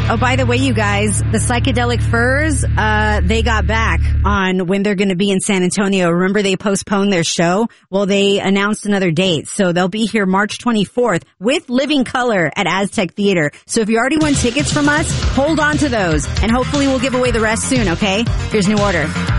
Oh, by the way, you guys, the Psychedelic Furs, they got back on when they're going to be in San Antonio. Remember they postponed their show? Well, they announced another date. So they'll be here March 24th with Living Color at Aztec Theater. So if you already won tickets from us, hold on to those. And hopefully we'll give away the rest soon, okay? Here's New Order.